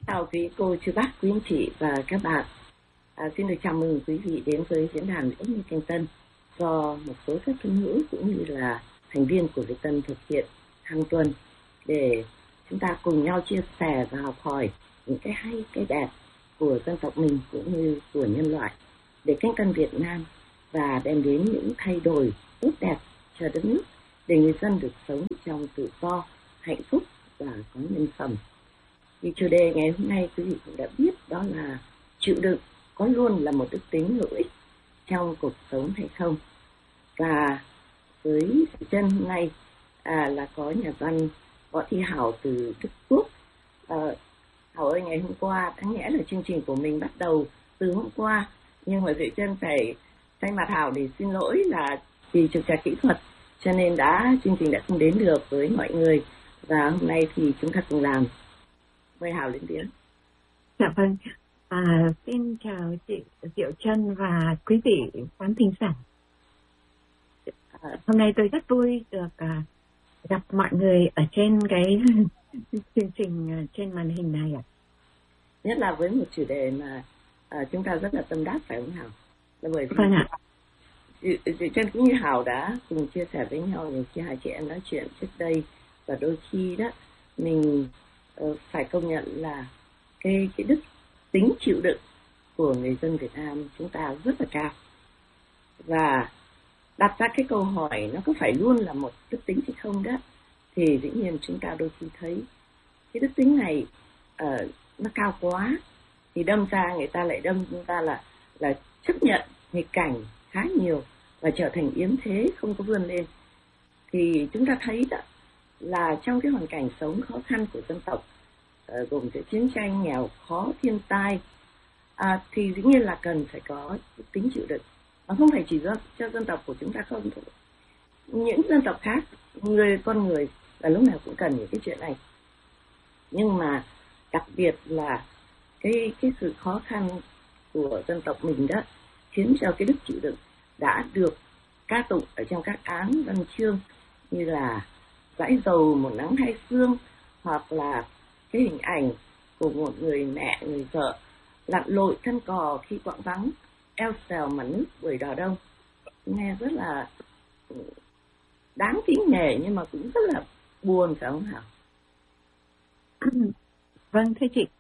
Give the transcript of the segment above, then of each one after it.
Chào quý cô, chú bác, quý anh chị và các bạn. Xin được chào mừng quý vị đến với diễn đàn Ước Mơ Thanh Tân do một số các tín hữu cũng như là thành viên của Việt Tân thực hiện hàng tuần để chúng ta cùng nhau chia sẻ và học hỏi những cái hay, cái đẹp của dân tộc mình cũng như của nhân loại để canh tân Việt Nam và đem đến những thay đổi tốt đẹp cho đất nước để người dân được sống trong tự do, hạnh phúc và có nhân phẩm. Thì chủ đề ngày hôm nay quý vị cũng đã biết, đó là chịu đựng có luôn là một đức tính hữu ích trong cuộc sống hay không. Và với sự chân hôm nay là có nhà văn Võ Thị Hảo từ Đức Quốc. Hảo ơi, ngày hôm qua đáng nhẽ là chương trình của mình bắt đầu từ hôm qua, nhưng mà Duy Chân phải thay mặt Hảo để xin lỗi là vì trục trặc kỹ thuật cho nên chương trình đã không đến được với mọi người, và hôm nay thì chúng ta cùng làm. Mời Hảo lên tiếng. Dạ vâng, xin chào chị Diệu Trân và quý vị khán thính giả. Hôm nay tôi rất vui được gặp mọi người ở trên cái chương trình trên màn hình này ạ. Nhất là với một chủ đề mà chúng ta rất là tâm đắc, phải không Hảo? Là bởi vì vâng ạ. Diệu Trân cũng như Hảo đã cùng chia sẻ với nhau những khi hai chị em nói chuyện trước đây, và đôi khi đó mình phải công nhận là cái đức tính chịu đựng của người dân Việt Nam chúng ta rất là cao. Và đặt ra cái câu hỏi nó có phải luôn là một đức tính hay không đó, thì dĩ nhiên chúng ta đôi khi thấy cái đức tính này nó cao quá thì đâm ra người ta lại đâm chúng ta là chấp nhận nghịch cảnh khá nhiều và trở thành yếm thế, không có vươn lên. Thì chúng ta thấy đó là trong cái hoàn cảnh sống khó khăn của dân tộc, gồm cái chiến tranh, nghèo khó, thiên tai, thì dĩ nhiên là cần phải có tính chịu đựng. Mà không phải chỉ cho dân tộc của chúng ta không thôi. Những dân tộc khác, con người là lúc nào cũng cần những cái chuyện này. Nhưng mà đặc biệt là cái sự khó khăn của dân tộc mình đó khiến cho cái đức chịu đựng đã được ca tụng ở trong các áng văn chương như là dãi dầu một nắng hai sương, hoặc là cái hình ảnh của một người mẹ, người vợ lặn lội thân cò khi quãng vắng, eo xèo mặt nước buổi đò đông. Nghe rất là đáng kính nể nhưng mà cũng rất là buồn, phải không Hảo? Vâng thưa chị,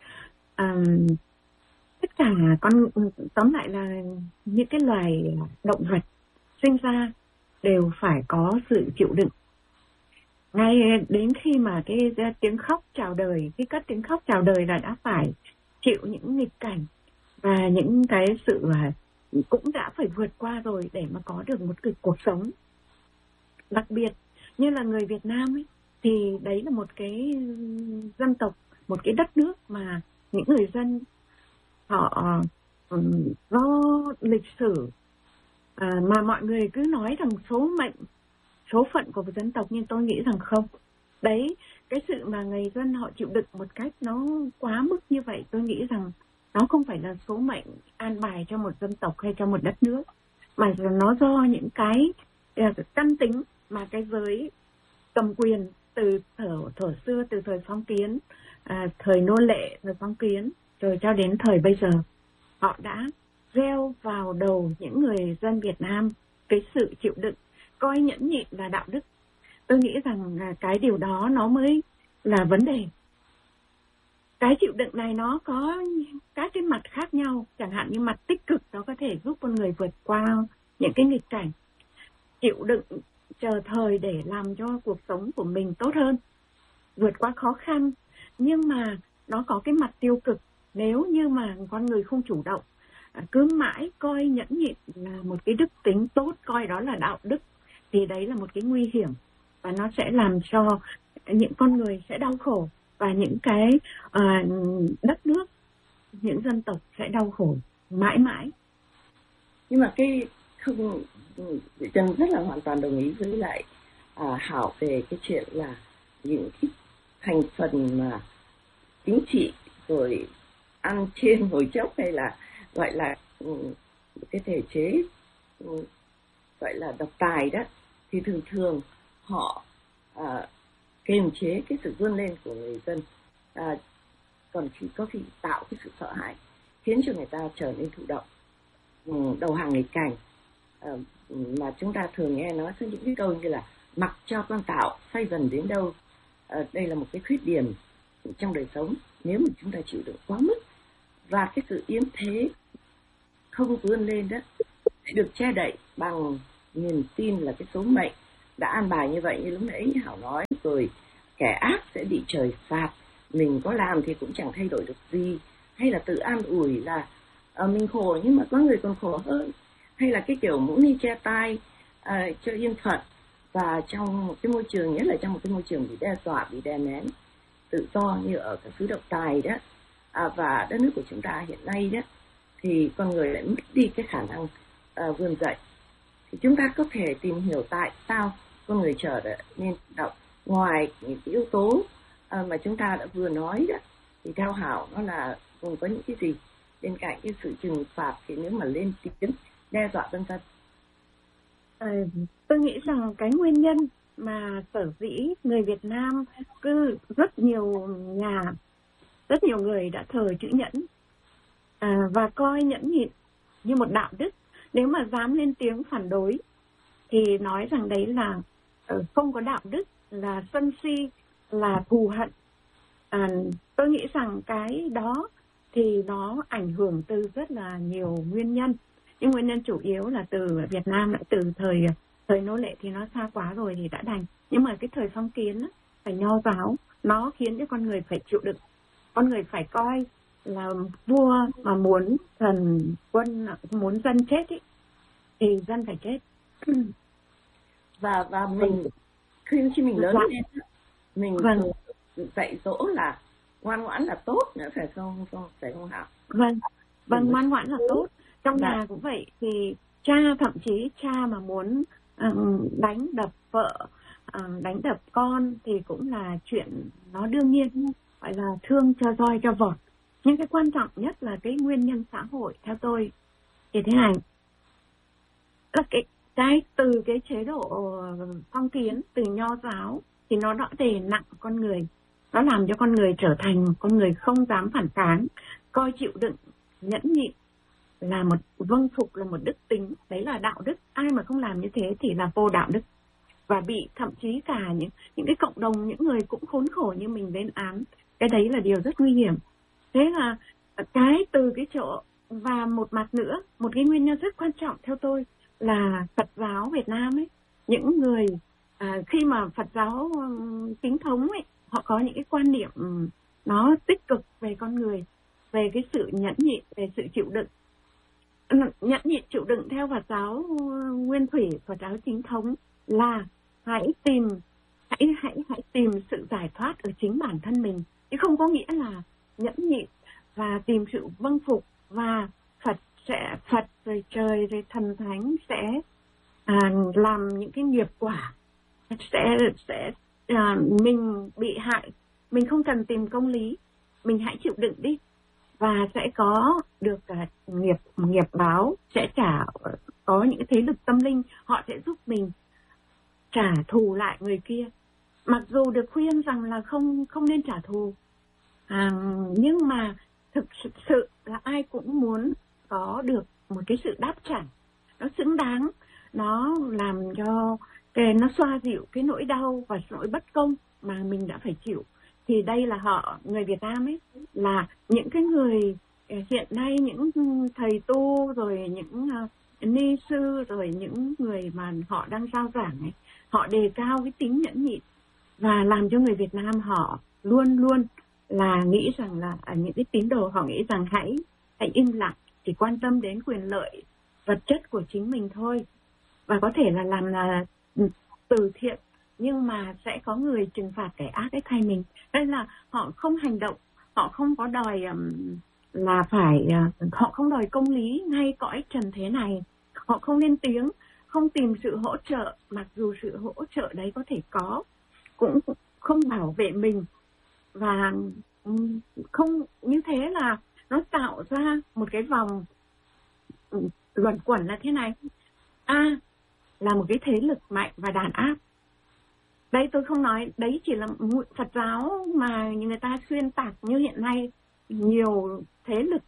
tất cả tóm lại là những cái loài động vật sinh ra đều phải có sự chịu đựng. Ngay đến khi mà cái tiếng khóc chào đời, cái cất tiếng khóc chào đời là đã phải chịu những nghịch cảnh và những cái sự cũng đã phải vượt qua rồi để mà có được một cái cuộc sống. Đặc biệt như là người Việt Nam ấy, thì đấy là một cái dân tộc, một cái đất nước mà những người dân họ do lịch sử mà mọi người cứ nói rằng số mệnh, số phận của một dân tộc, nhưng tôi nghĩ rằng không. Đấy, cái sự mà người dân họ chịu đựng một cách nó quá mức như vậy, tôi nghĩ rằng nó không phải là số mệnh an bài cho một dân tộc hay cho một đất nước, mà nó do những cái căn tính mà cái giới cầm quyền từ thuở xưa, từ thời phong kiến, thời nô lệ, thời phong kiến, rồi cho đến thời bây giờ, họ đã gieo vào đầu những người dân Việt Nam cái sự chịu đựng, coi nhẫn nhịn là đạo đức. Tôi nghĩ rằng cái điều đó nó mới là vấn đề. Cái chịu đựng này nó có các cái mặt khác nhau, chẳng hạn như mặt tích cực nó có thể giúp con người vượt qua những cái nghịch cảnh, chịu đựng chờ thời để làm cho cuộc sống của mình tốt hơn, vượt qua khó khăn. Nhưng mà nó có cái mặt tiêu cực, nếu như mà con người không chủ động, cứ mãi coi nhẫn nhịn là một cái đức tính tốt, coi đó là đạo đức, thì đấy là một cái nguy hiểm, và nó sẽ làm cho những con người sẽ đau khổ, và những cái đất nước, những dân tộc sẽ đau khổ mãi mãi. Nhưng mà Trần rất là hoàn toàn đồng ý với lại Hảo về cái chuyện là những cái thành phần mà chính trị rồi ăn trên ngồi chốc, hay là gọi là cái thể chế gọi là độc tài đó, thì thường họ kiềm chế cái sự vươn lên của người dân. còn có khi tạo cái sự sợ hãi, khiến cho người ta trở nên thụ động, đầu hàng nghịch cảnh. Mà chúng ta thường nghe nói những cái câu như là mặc cho con tạo xoay dần đến đâu. Đây là một cái khuyết điểm trong đời sống nếu mà chúng ta chịu đựng quá mức, và cái sự yếm thế không vươn lên đó sẽ được che đậy bằng niềm tin là cái số mệnh đã an bài như vậy, như lúc nãy Hảo nói, rồi kẻ ác sẽ bị trời phạt, mình có làm thì cũng chẳng thay đổi được gì, hay là tự an ủi là mình khổ nhưng mà có người còn khổ hơn, hay là cái kiểu mũ ni che tai cho yên phận. Và trong một cái môi trường, nhất là trong một cái môi trường bị đe dọa, bị đè nén tự do như ở cái xứ Độc Tài đó, và đất nước của chúng ta hiện nay đó, thì con người lại mất đi cái khả năng vươn dậy. Thì chúng ta có thể tìm hiểu tại sao con người trở nên động. Ngoài những cái yếu tố mà chúng ta đã vừa nói đó, thì theo Hảo nó là gồm có những cái gì? Bên cạnh cái sự trừng phạt thì nếu mà lên tiếng đe dọa vân vân. Tôi nghĩ rằng cái nguyên nhân mà sở dĩ người Việt Nam cứ rất nhiều người đã thờ chữ nhẫn và coi nhẫn nhịn như một đạo đức. Nếu mà dám lên tiếng phản đối thì nói rằng đấy là không có đạo đức, là sân si, là thù hận. Tôi nghĩ rằng cái đó thì nó ảnh hưởng từ rất là nhiều nguyên nhân. Nhưng nguyên nhân chủ yếu là từ Việt Nam, đã từ thời nô lệ thì nó xa quá rồi thì đã đành. Nhưng mà cái thời phong kiến, phải nho giáo, nó khiến cho con người phải chịu đựng. Con người phải coi là vua mà muốn thần quân, muốn dân chết ý, thì dân phải chết. Và mình khi mình lớn lên, mình dạy dỗ là ngoan ngoãn là tốt nữa, phải không Hảo? Vâng, ngoan ngoãn là tốt. Trong nhà cũng vậy, thì thậm chí cha mà muốn đánh đập vợ, đánh đập con thì cũng là chuyện nó đương nhiên, gọi là thương cho roi cho vọt. Nhưng cái quan trọng nhất là cái nguyên nhân xã hội theo tôi thì thế này, là cái từ cái chế độ phong kiến, từ nho giáo thì nó đã đè nặng con người, nó làm cho con người trở thành con người không dám phản kháng, coi chịu đựng, nhẫn nhịn là một vâng phục, là một đức tính, đấy là đạo đức. Ai mà không làm như thế thì là vô đạo đức, và bị thậm chí cả những cái cộng đồng, những người cũng khốn khổ như mình lên án. Cái đấy là điều rất nguy hiểm. Thế là cái từ cái chỗ, và một mặt nữa, một cái nguyên nhân rất quan trọng theo tôi là Phật giáo Việt Nam ấy, những người khi mà Phật giáo chính thống ấy, họ có những cái quan niệm nó tích cực về con người, về cái sự nhẫn nhịn, về sự chịu đựng. Nhẫn nhịn chịu đựng theo Phật giáo nguyên thủy, Phật giáo chính thống là hãy tìm sự giải thoát ở chính bản thân mình, chứ không có nghĩa là nhẫn nhịn và tìm sự vâng phục và Phật rồi trời rồi thần thánh sẽ làm những cái nghiệp quả, sẽ mình bị hại, mình không cần tìm công lý, mình hãy chịu đựng đi và sẽ có được nghiệp báo, sẽ có những thế lực tâm linh, họ sẽ giúp mình trả thù lại người kia. Mặc dù được khuyên rằng là không nên trả thù, nhưng mà thực sự là ai cũng muốn có được một cái sự đáp trả nó xứng đáng, nó làm cho nó xoa dịu cái nỗi đau và nỗi bất công mà mình đã phải chịu. Thì đây là người Việt Nam ấy, là những cái người hiện nay, những thầy tu rồi những ni sư rồi những người mà họ đang rao giảng ấy, họ đề cao cái tính nhẫn nhịn và làm cho người Việt Nam họ luôn luôn là nghĩ rằng là những cái tín đồ họ nghĩ rằng hãy im lặng, chỉ quan tâm đến quyền lợi vật chất của chính mình thôi, và có thể là làm từ thiện, nhưng mà sẽ có người trừng phạt kẻ ác ấy thay mình. Đây là họ không hành động, họ không có đòi họ không đòi công lý ngay cõi trần thế này, họ không lên tiếng, không tìm sự hỗ trợ, mặc dù sự hỗ trợ đấy có thể có, cũng không bảo vệ mình, và không như thế là nó tạo ra một cái vòng luẩn quẩn là thế này. Là một cái thế lực mạnh và đàn áp. Đây tôi không nói, đấy chỉ là Phật giáo mà người ta xuyên tạc như hiện nay nhiều thế lực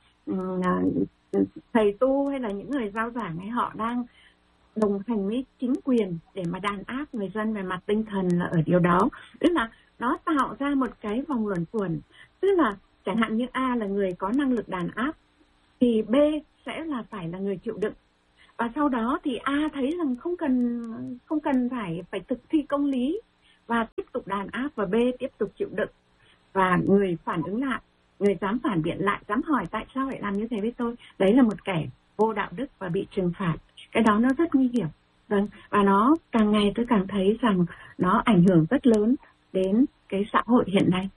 thầy tu hay là những người rao giảng ấy, họ đang đồng hành với chính quyền để mà đàn áp người dân về mặt tinh thần là ở điều đó. Tức là nó tạo ra một cái vòng luẩn quẩn. Tức là chẳng hạn như A là người có năng lực đàn áp thì B sẽ là phải là người chịu đựng. Và sau đó thì A thấy rằng không cần phải thực thi công lý và tiếp tục đàn áp, và B tiếp tục chịu đựng. Và người phản ứng lại, người dám phản biện lại, dám hỏi tại sao lại làm như thế với tôi, đấy là một kẻ vô đạo đức và bị trừng phạt. Cái đó nó rất nguy hiểm. Vâng, và nó càng ngày tôi càng thấy rằng nó ảnh hưởng rất lớn đến cái xã hội hiện nay.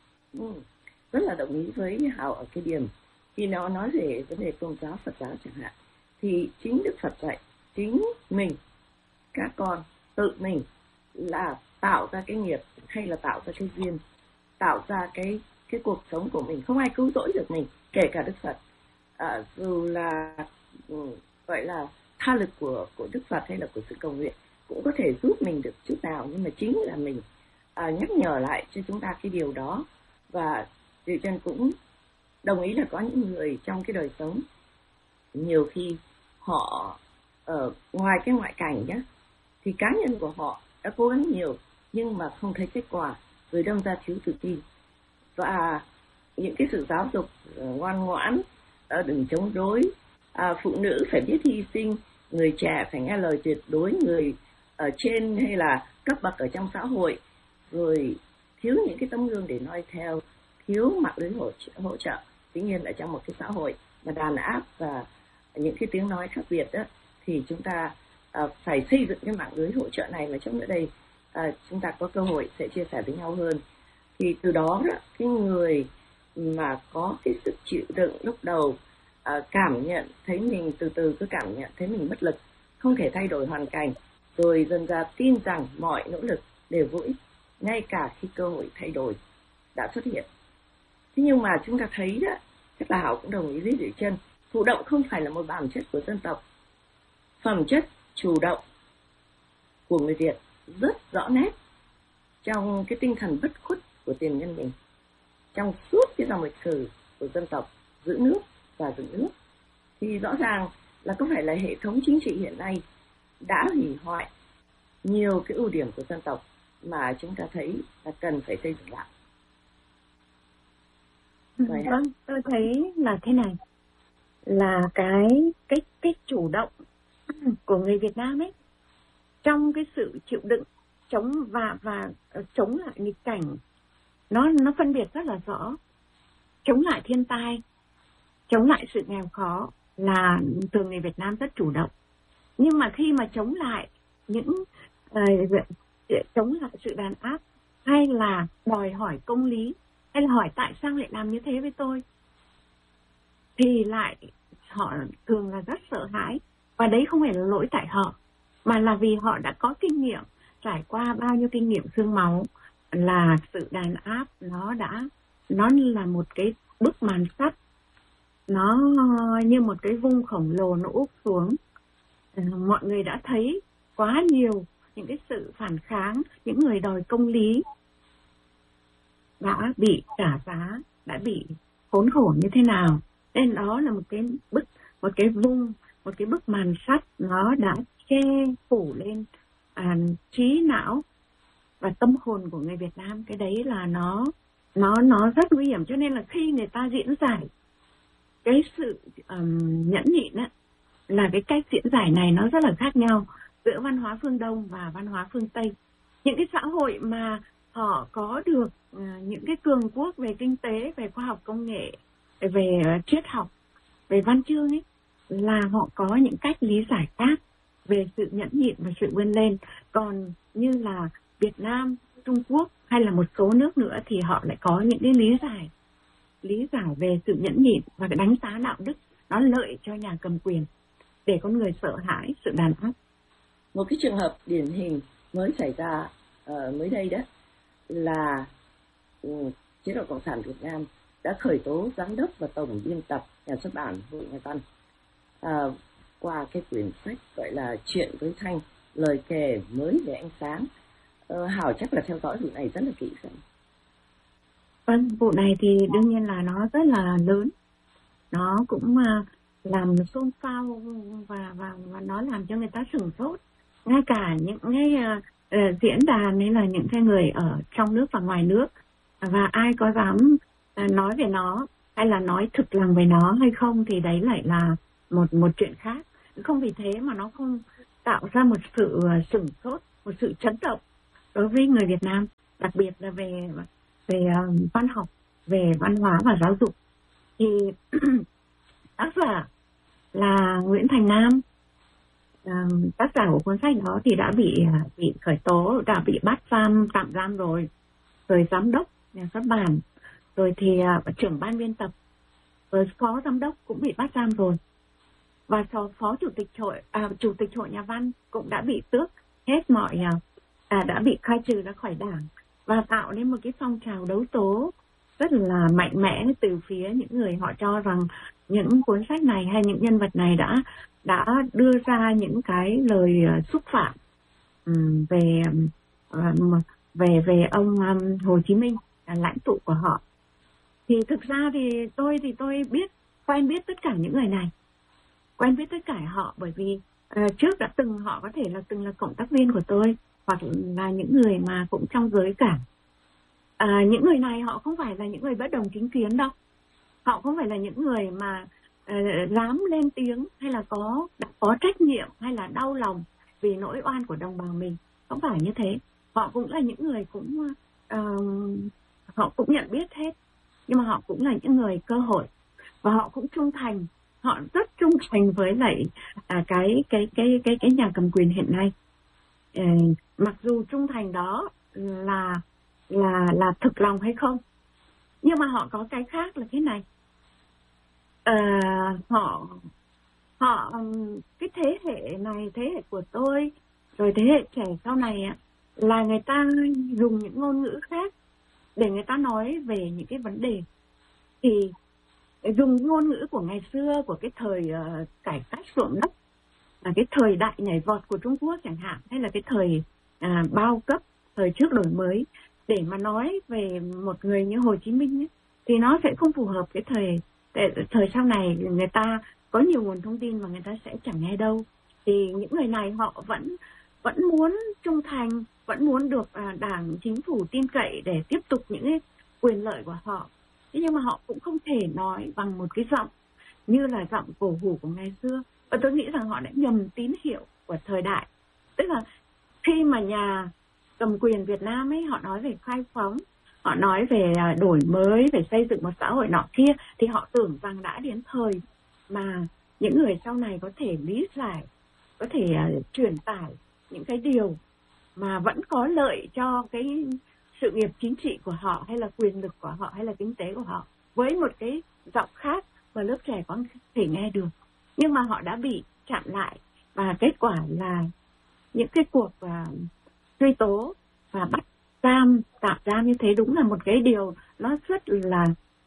Rất là đồng ý với Hào ở cái điểm khi nó nói về vấn đề tôn giáo Phật giáo chẳng hạn, thì chính Đức Phật dạy chính mình, các con tự mình là tạo ra cái nghiệp hay là tạo ra cái duyên, tạo ra cái cuộc sống của mình. Không ai cứu rỗi được mình, kể cả Đức Phật. Dù là gọi là tha lực của Đức Phật hay là của sự cầu nguyện cũng có thể giúp mình được chút nào, nhưng mà chính là mình nhắc nhở lại cho chúng ta cái điều đó. Và Diệu Chân cũng đồng ý là có những người trong cái đời sống nhiều khi họ ngoài cái ngoại cảnh nhé, thì cá nhân của họ đã cố gắng nhiều nhưng mà không thấy kết quả, rồi đâm ra thiếu tự tin. Và những cái sự giáo dục ngoan ngoãn, đừng chống đối, phụ nữ phải biết hy sinh, người trẻ phải nghe lời tuyệt đối người ở trên hay là cấp bậc ở trong xã hội, rồi thiếu những cái tấm gương để noi theo, thiếu mạng lưới hỗ trợ. Tuy nhiên ở trong một cái xã hội mà đàn áp và những cái tiếng nói khác biệt đó, thì chúng ta phải xây dựng cái mạng lưới hỗ trợ này, mà trong nữa đây chúng ta có cơ hội sẽ chia sẻ với nhau hơn. Thì từ đó cái người mà có cái sự chịu đựng lúc đầu, cảm nhận thấy mình từ từ cứ cảm nhận thấy mình bất lực, không thể thay đổi hoàn cảnh, rồi dần ra tin rằng mọi nỗ lực đều vô ích, ngay cả khi cơ hội thay đổi đã xuất hiện. Thế nhưng mà chúng ta thấy đó, chắc là Hảo cũng đồng ý với Diệu Chân, thụ động không phải là một bản chất của dân tộc. Phẩm chất chủ động của người Việt rất rõ nét trong cái tinh thần bất khuất của tiền nhân mình, trong suốt cái dòng lịch sử của dân tộc giữ nước và dựng nước. Thì rõ ràng là có phải là hệ thống chính trị hiện nay đã hủy hoại nhiều cái ưu điểm của dân tộc mà chúng ta thấy là cần phải xây dựng lại. Vâng, tôi thấy là thế này, là cái chủ động của người Việt Nam ấy, trong cái sự chịu đựng chống và chống lại nghịch cảnh, nó phân biệt rất là rõ. Chống lại thiên tai, chống lại sự nghèo khó là thường người Việt Nam rất chủ động. Nhưng mà khi mà chống lại chống lại sự đàn áp, hay là đòi hỏi công lý, hay là hỏi tại sao lại làm như thế với tôi, thì lại họ thường là rất sợ hãi. Và đấy không phải là lỗi tại họ, mà là vì họ đã có kinh nghiệm, trải qua bao nhiêu kinh nghiệm xương máu, là sự đàn áp nó là một cái bức màn sắt, nó như một cái vung khổng lồ nó úp xuống. Mọi người đã thấy quá nhiều những cái sự phản kháng, những người đòi công lý đã bị trả giá, đã bị khốn khổ như thế nào. Nên đó là một cái bức màn sắt, nó đã che phủ lên trí não và tâm hồn của người Việt Nam. Cái đấy là nó rất nguy hiểm. Cho nên là khi người ta diễn giải cái sự nhẫn nhịn á, là cái cách diễn giải này nó rất là khác nhau giữa văn hóa phương Đông và văn hóa phương Tây. Những cái xã hội mà họ có được những cái cường quốc về kinh tế, về khoa học công nghệ, về triết học, về văn chương ấy, là họ có những cách lý giải khác về sự nhẫn nhịn và sự vươn lên. Còn như là Việt Nam, Trung Quốc hay là một số nước nữa thì họ lại có những cái lý giải về sự nhẫn nhịn và cái đánh giá đạo đức, nó lợi cho nhà cầm quyền để con người sợ hãi sự đàn áp. Một cái trường hợp điển hình mới xảy ra mới đây đó là chế độ Cộng sản Việt Nam đã khởi tố giám đốc và tổng biên tập nhà xuất bản Hội Nhà văn qua cái quyển sách gọi là Chuyện với Thanh, lời kể mới về ánh sáng. Hảo chắc là theo dõi vụ này rất là kỹ rồi. Vâng, vụ này thì đương nhiên là nó rất là lớn, nó cũng làm xôn xao và nó làm cho người ta sửng sốt. Ngay cả những cái diễn đàn hay là những cái người ở trong nước và ngoài nước, và ai có dám nói về nó hay là nói thực lòng về nó hay không thì đấy lại là một chuyện khác. Không vì thế mà nó không tạo ra một sự sửng sốt, một sự chấn động đối với người Việt Nam, đặc biệt là về văn học, về văn hóa và giáo dục. Thì tác giả là Nguyễn Thành Nam, tác giả của cuốn sách đó thì đã bị khởi tố, đã bị bắt tạm giam rồi giám đốc nhà xuất bản, rồi thì trưởng ban biên tập, rồi phó giám đốc cũng bị bắt giam rồi, và phó chủ tịch hội nhà văn cũng đã bị tước hết mọi đã bị khai trừ ra khỏi đảng, và tạo nên một cái phong trào đấu tố rất là mạnh mẽ từ phía những người họ cho rằng những cuốn sách này hay những nhân vật này đã đưa ra những cái lời xúc phạm về ông Hồ Chí Minh, lãnh tụ của họ. Thì thực ra thì tôi quen biết tất cả những người này, quen biết tất cả họ, bởi vì trước họ có thể là từng là cộng tác viên của tôi, hoặc là những người mà cũng trong giới cảng. Những người này họ không phải là những người bất đồng chính kiến đâu, họ không phải là những người mà dám lên tiếng hay là có trách nhiệm hay là đau lòng vì nỗi oan của đồng bào mình, không phải như thế. Họ cũng là những người họ cũng nhận biết hết, nhưng mà họ cũng là những người cơ hội, và họ cũng trung thành, họ rất trung thành với lại cái nhà cầm quyền hiện nay. Mặc dù trung thành đó là thực lòng hay không, nhưng mà họ có cái khác là thế này. Họ cái thế hệ này, thế hệ của tôi, rồi thế hệ trẻ sau này là người ta dùng những ngôn ngữ khác để người ta nói về những cái vấn đề. Thì dùng ngôn ngữ của ngày xưa, của cái thời cải cách ruộng đất, là cái thời đại nhảy vọt của Trung Quốc chẳng hạn, hay là cái thời bao cấp, thời trước đổi mới, để mà nói về một người như Hồ Chí Minh ấy, thì nó sẽ không phù hợp cái thời sau này. Người ta có nhiều nguồn thông tin và người ta sẽ chẳng nghe đâu. Thì những người này họ vẫn muốn trung thành, vẫn muốn được đảng, chính phủ tin cậy để tiếp tục những cái quyền lợi của họ. Thế nhưng mà họ cũng không thể nói bằng một cái giọng như là giọng cổ hủ của ngày xưa. Và tôi nghĩ rằng họ đã nhầm tín hiệu của thời đại. Tức là khi mà nhà cầm quyền Việt Nam ấy, họ nói về khai phóng, họ nói về đổi mới, về xây dựng một xã hội nọ kia, thì họ tưởng rằng đã đến thời mà những người sau này có thể lý giải, có thể truyền tải những cái điều mà vẫn có lợi cho cái sự nghiệp chính trị của họ, hay là quyền lực của họ, hay là kinh tế của họ, với một cái giọng khác mà lớp trẻ có thể nghe được. Nhưng mà họ đã bị chặn lại, và kết quả là những cái cuộc truy tố và bắt giam, tạm giam như thế đúng là một cái điều nó rất là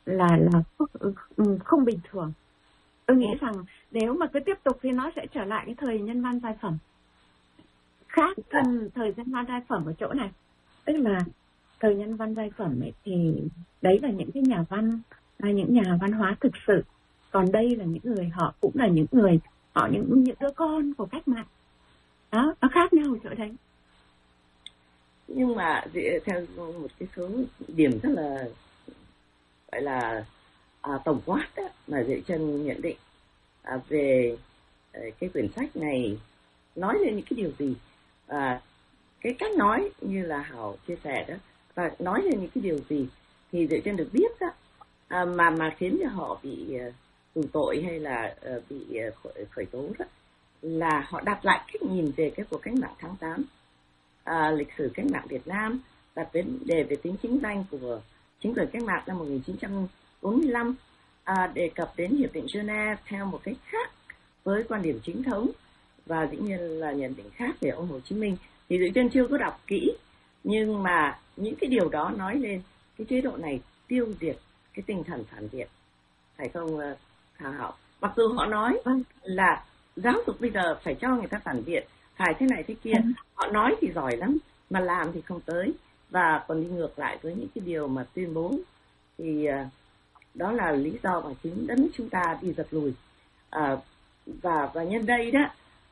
không bình thường. Tôi nghĩ rằng nếu mà cứ tiếp tục thì nó sẽ trở lại cái thời nhân văn giai phẩm. Khác thời nhân văn giai phẩm ở chỗ này, tức là thời nhân văn giai phẩm ấy, thì đấy là những cái nhà văn, những nhà văn hóa thực sự. Còn đây là những người, họ cũng là những người, họ những đứa con của cách mạng. Đó, nó khác nhau ở chỗ đấy. Nhưng mà theo một cái số điểm rất là gọi là tổng quát đó, mà Diệu Trân nhận định về cái quyển sách này nói lên những cái điều gì, cái cách nói như là Hảo chia sẻ đó, và nói lên những cái điều gì thì Diệu Trân được biết đó, mà khiến cho họ bị tù tội hay là bị khởi tố đó, là họ đặt lại cách nhìn về cái cuộc cách mạng tháng 8, lịch sử cách mạng Việt Nam, đặt vấn đề về tính chính danh của chính quyền cách mạng năm 1945, đề cập đến Hiệp định Geneva theo một cách khác với quan điểm chính thống, và dĩ nhiên là nhận định khác về ông Hồ Chí Minh. Thì Diệu Trân chưa có đọc kỹ, nhưng mà những cái điều đó nói lên cái chế độ này tiêu diệt cái tinh thần phản Việt, phải không Hảo? Mặc dù họ nói là giáo dục bây giờ phải cho người ta phản Việt, phải thế này thế kia, họ nói thì giỏi lắm mà làm thì không tới, và còn đi ngược lại với những cái điều mà tuyên bố Thì đó là lý do mà chính đất nước chúng ta đi giật lùi. Và nhân đây đó,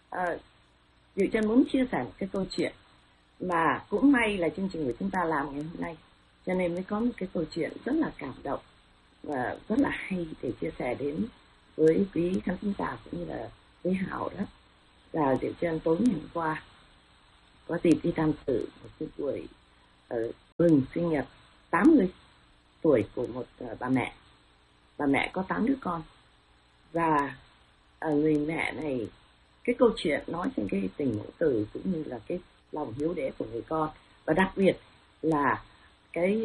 Diệu Chân muốn chia sẻ một cái câu chuyện mà cũng may là chương trình của chúng ta làm ngày hôm nay, cho nên mới có một cái câu chuyện rất là cảm động và rất là hay để chia sẻ đến với quý khán thính giả cũng như là với Hảo. Đó là Diệu Chân tối ngày hôm qua có dịp đi tham dự một cái buổi mừng sinh nhật 80 tuổi của một bà mẹ. Bà mẹ có 8 đứa con, và người mẹ này, cái câu chuyện nói trên cái tình mẫu tử cũng như là cái lòng hiếu đế của người con, và đặc biệt là cái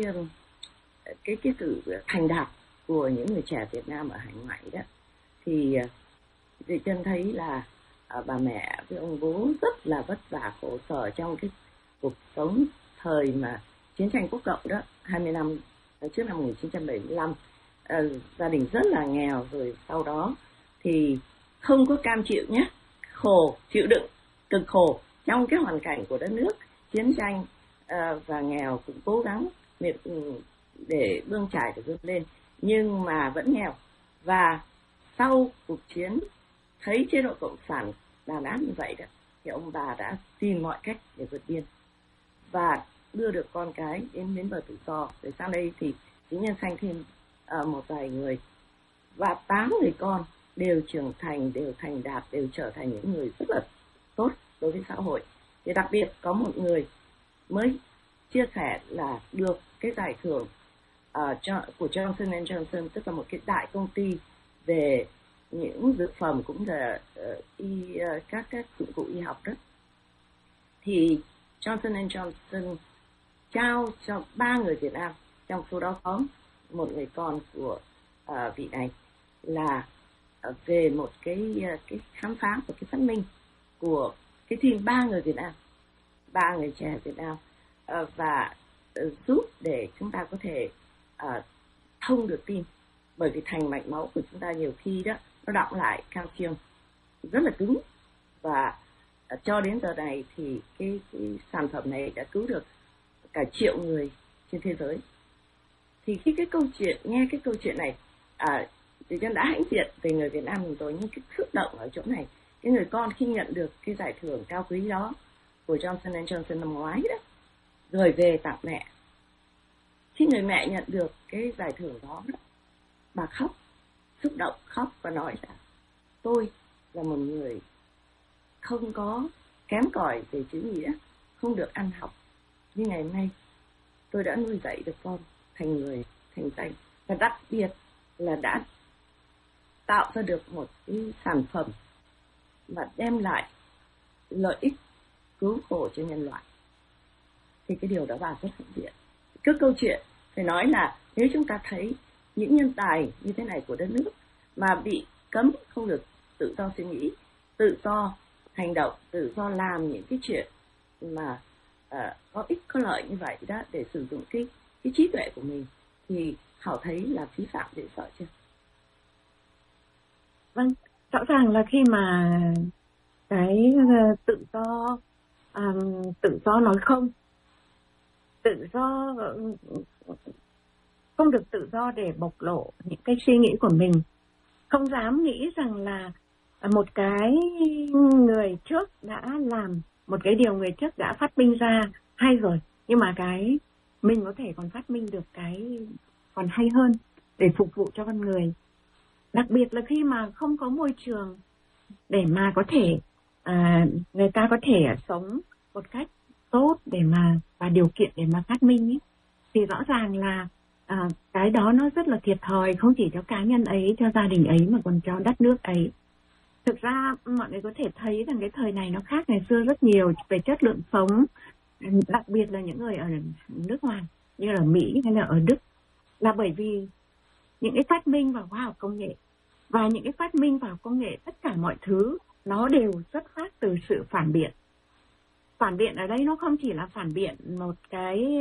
sự thành đạt của những người trẻ Việt Nam ở hải ngoại đó. Thì Diệu Chân thấy là bà mẹ với ông bố rất là vất vả khổ sở trong cái cuộc sống thời mà chiến tranh quốc cộng đó, 20 năm trước năm 1975. Gia đình rất là nghèo, rồi sau đó thì không có cam chịu nhé, khổ, chịu đựng cực khổ trong cái hoàn cảnh của đất nước chiến tranh và nghèo, cũng cố gắng để bươn chải để vươn lên, nhưng mà vẫn nghèo. Và sau cuộc chiến thấy chế độ cộng sản đàn áp như vậy đó, thì ông bà đã tìm mọi cách để vượt biên và đưa được con cái đến bến bờ tự do. Rồi sang đây thì chính nhân sanh thêm một vài người, và 8 người con đều trưởng thành, đều thành đạt, đều trở thành những người rất là tốt đối với xã hội. Thì đặc biệt có một người mới chia sẻ là được cái giải thưởng của Johnson & Johnson, tức là một cái đại công ty về những dược phẩm cũng là các dụng cụ y học đó. Thì Johnson & Johnson trao cho 3 người Việt Nam, trong số đó có một người con của vị này, là về một cái khám phá và cái phát minh của cái team 3 người Việt Nam, 3 người trẻ Việt Nam, và giúp để chúng ta có thể thông được tim. Bởi vì thành mạch máu của chúng ta nhiều khi đó nó đọng lại calcium rất là cứng, và cho đến giờ này thì cái sản phẩm này đã cứu được cả 1 triệu người trên thế giới. Thì khi nghe cái câu chuyện này, thì Chân đã hãnh diện về người Việt Nam mình rồi, nhưng cái xúc động ở chỗ này, cái người con khi nhận được cái giải thưởng cao quý đó của Johnson & Johnson năm ngoái đó, gửi về tặng mẹ. Khi người mẹ nhận được cái giải thưởng đó, bà khóc, xúc động khóc và nói là tôi là một người không có kém cỏi về chữ nghĩa, không được ăn học, nhưng ngày hôm nay tôi đã nuôi dạy được con thành người, thành danh, và đặc biệt là đã tạo ra được một cái sản phẩm mà đem lại lợi ích cứu khổ cho nhân loại. Thì cái điều đó bà rất hãnh diện. Cái câu chuyện phải nói là nếu chúng ta thấy những nhân tài như thế này của đất nước mà bị cấm không được tự do suy nghĩ, tự do hành động, tự do làm những cái chuyện mà có ích có lợi như vậy đó, để sử dụng cái trí tuệ của mình, thì Hảo thấy là phí phạm dễ sợ chưa? Vâng, rõ ràng là khi mà cái tự do nói không, tự do không được tự do để bộc lộ những cái suy nghĩ của mình, không dám nghĩ rằng là một cái người trước đã làm một cái điều người trước đã phát minh ra hay rồi, nhưng mà cái mình có thể còn phát minh được cái còn hay hơn để phục vụ cho con người. Đặc biệt là khi mà không có môi trường để mà có thể người ta có thể sống một cách tốt để mà và điều kiện để mà phát minh ấy, thì rõ ràng là cái đó nó rất là thiệt thòi, không chỉ cho cá nhân ấy, cho gia đình ấy, mà còn cho đất nước ấy. Thực ra mọi người có thể thấy rằng cái thời này nó khác ngày xưa rất nhiều về chất lượng sống, đặc biệt là những người ở nước ngoài như là Mỹ hay là ở Đức, là bởi vì những cái phát minh vào khoa học công nghệ, và những cái phát minh vào công nghệ, tất cả mọi thứ nó đều xuất phát từ sự phản biện. Phản biện ở đây nó không chỉ là phản biện một cái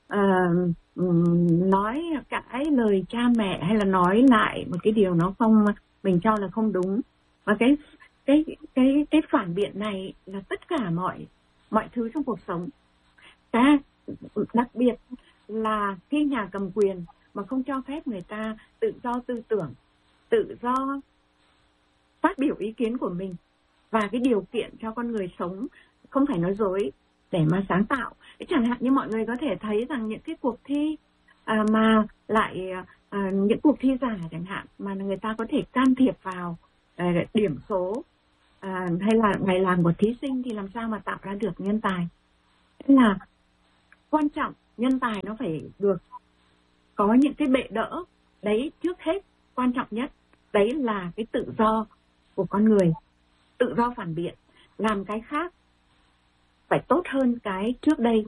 nói cãi lời cha mẹ, hay là nói lại một cái điều nó không mình cho là không đúng, mà cái phản biện này là tất cả mọi thứ trong cuộc sống. Đặc biệt là khi nhà cầm quyền mà không cho phép người ta tự do tư tưởng, tự do phát biểu ý kiến của mình, và cái điều kiện cho con người sống không phải nói dối để mà sáng tạo. Chẳng hạn như mọi người có thể thấy rằng những cái cuộc thi mà lại những cuộc thi giả chẳng hạn, mà người ta có thể can thiệp vào điểm số hay là ngày làm của thí sinh, thì làm sao mà tạo ra được nhân tài. Nên là quan trọng nhân tài nó phải được có những cái bệ đỡ. Đấy, trước hết quan trọng nhất đấy là cái tự do của con người, tự do phản biện, làm cái khác phải tốt hơn cái trước đây.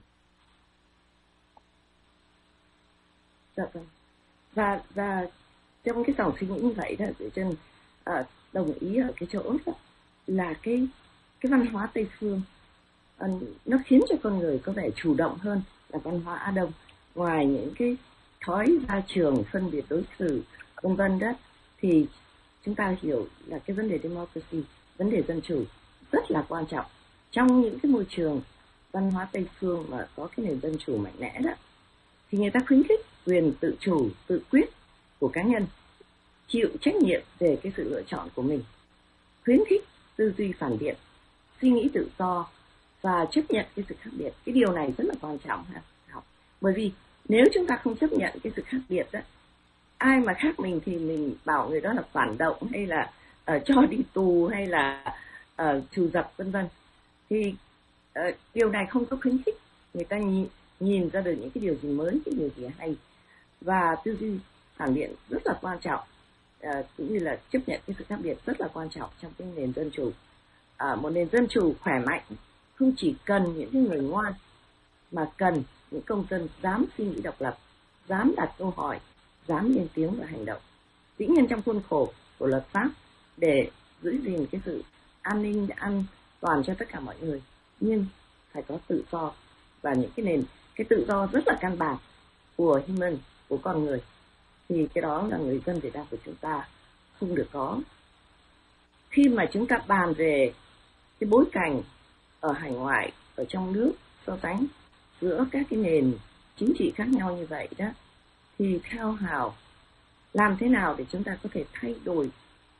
Dạ vâng. Và trong cái dòng suy nghĩ như vậy đó, Trân đồng ý ở cái chỗ đó, là cái văn hóa Tây phương nó khiến cho con người có vẻ chủ động hơn là văn hóa Á Đông. Ngoài những cái thói ra trường, phân biệt đối xử vân vân đó, thì chúng ta hiểu là cái vấn đề democracy, vấn đề dân chủ rất là quan trọng. Trong những cái môi trường văn hóa Tây phương mà có cái nền dân chủ mạnh mẽ đó, thì người ta khuyến khích quyền tự chủ, tự quyết của cá nhân, chịu trách nhiệm về cái sự lựa chọn của mình, khuyến khích tư duy phản biện, suy nghĩ tự do và chấp nhận cái sự khác biệt. Cái điều này rất là quan trọng ha. Bởi vì nếu chúng ta không chấp nhận cái sự khác biệt đó, ai mà khác mình thì mình bảo người đó là phản động, hay là cho đi tù, hay là trù dập vân vân, thì điều này không có khuyến khích người ta nhìn ra được những cái điều gì mới, cái điều gì hay. Và tư duy phản biện rất là quan trọng, cũng như là chấp nhận cái sự khác biệt rất là quan trọng trong cái nền dân chủ. Một nền dân chủ khỏe mạnh không chỉ cần những cái người ngoan, mà cần những công dân dám suy nghĩ độc lập, dám đặt câu hỏi, dám lên tiếng và hành động, dĩ nhiên trong khuôn khổ của luật pháp để giữ gìn cái sự an ninh an toàn cho tất cả mọi người, nhưng phải có tự do. Và những cái tự do rất là căn bản của human, của con người, thì cái đó là người dân Việt Nam của chúng ta không được có. Khi mà chúng ta bàn về cái bối cảnh ở hải ngoại, ở trong nước, so sánh giữa các cái nền chính trị khác nhau như vậy đó, thì theo Hào, làm thế nào để chúng ta có thể thay đổi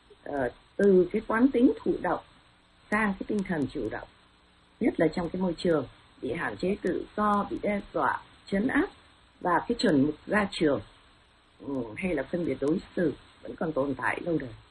từ cái quán tính thụ động sang cái tinh thần chủ động, nhất là trong cái môi trường bị hạn chế tự do, bị đe dọa, trấn áp, và cái chuẩn mực ra trường hay là phân biệt đối xử vẫn còn tồn tại lâu đời.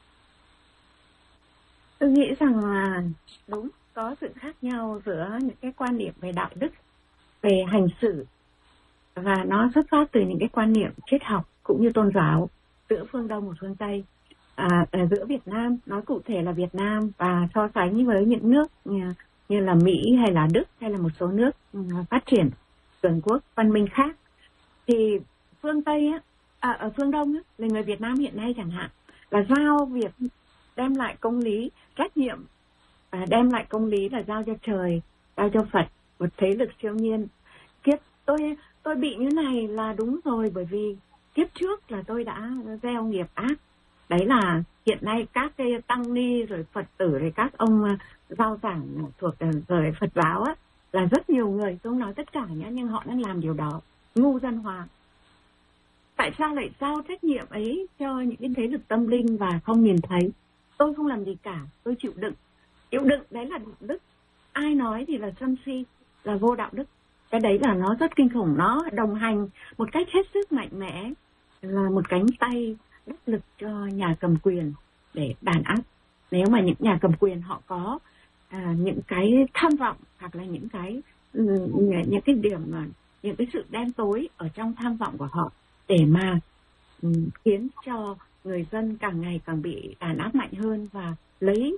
Tôi nghĩ rằng là đúng, có sự khác nhau giữa những cái quan niệm về đạo đức, về hành xử, và nó xuất phát từ những cái quan niệm triết học cũng như tôn giáo giữa phương Đông và phương Tây. Giữa Việt Nam, nói cụ thể là Việt Nam, và so sánh với những nước như là Mỹ hay là Đức hay là một số nước phát triển cường quốc văn minh khác, thì phương Tây ở phương Đông là người Việt Nam hiện nay chẳng hạn, là giao việc đem lại công lý, trách nhiệm đem lại công lý là giao cho trời, giao cho Phật, một thế lực siêu nhiên. Kiếp tôi bị như này là đúng rồi, bởi vì kiếp trước là tôi đã gieo nghiệp ác. Đấy là hiện nay các cái tăng ni rồi Phật tử rồi các ông giao giảng thuộc rồi Phật giáo là rất nhiều người, tôi không nói tất cả nhé, nhưng họ đang làm điều đó ngu dân hóa. Tại sao lại giao trách nhiệm ấy cho những cái thế lực tâm linh và không nhìn thấy? Tôi không làm gì cả, tôi chịu đựng. Chịu đựng đấy là đạo đức. Ai nói thì là sân si, là vô đạo đức. Cái đấy là nó rất kinh khủng, nó đồng hành một cách hết sức mạnh mẽ, là một cánh tay đắc lực cho nhà cầm quyền để đàn áp. Nếu mà những nhà cầm quyền họ có những cái tham vọng, hoặc là những cái điểm mà những cái sự đen tối ở trong tham vọng của họ, để mà khiến cho người dân càng ngày càng bị đàn áp mạnh hơn, và lấy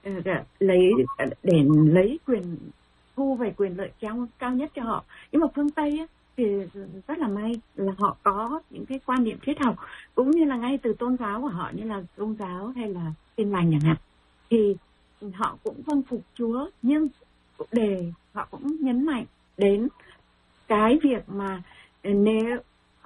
quyền, thu về quyền lợi cao nhất cho họ. Nhưng mà phương Tây thì rất là may là họ có những cái quan niệm triết học, cũng như là ngay từ tôn giáo của họ, như là Công giáo hay là Tin lành chẳng hạn, thì họ cũng vâng phục Chúa, nhưng để họ cũng nhấn mạnh đến cái việc mà nếu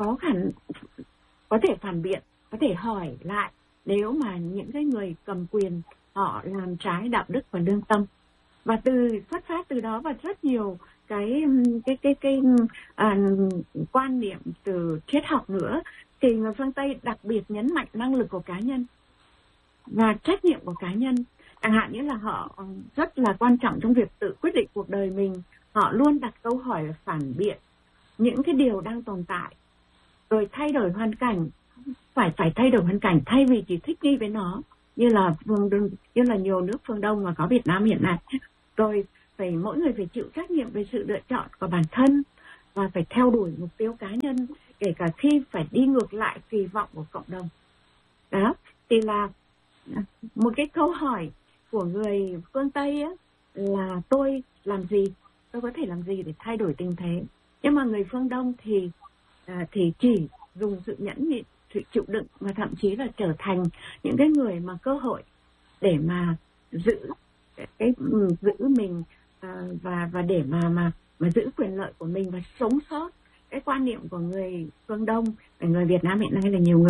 có thể phản biện, có thể hỏi lại nếu mà những cái người cầm quyền họ làm trái đạo đức và lương tâm. Và xuất phát từ đó và rất nhiều cái quan niệm từ triết học nữa, thì người phương Tây đặc biệt nhấn mạnh năng lực của cá nhân và trách nhiệm của cá nhân. Chẳng hạn như là họ rất là quan trọng trong việc tự quyết định cuộc đời mình. Họ luôn đặt câu hỏi và phản biện những cái điều đang tồn tại, rồi thay đổi hoàn cảnh, phải thay đổi hoàn cảnh thay vì chỉ thích nghi với nó, như là nhiều nước phương Đông mà có Việt Nam hiện nay. Rồi mỗi người phải chịu trách nhiệm về sự lựa chọn của bản thân và phải theo đuổi mục tiêu cá nhân, kể cả khi phải đi ngược lại kỳ vọng của cộng đồng. Đó thì là một cái câu hỏi của người phương Tây á, là tôi làm gì, tôi có thể làm gì để thay đổi tình thế. Nhưng mà người phương Đông thì chỉ dùng sự nhẫn nhịn, sự chịu đựng và thậm chí là trở thành những cái người mà cơ hội để mà giữ mình và để mà giữ quyền lợi của mình và sống sót. Cái quan niệm của người phương Đông, người Việt Nam hiện nay là nhiều người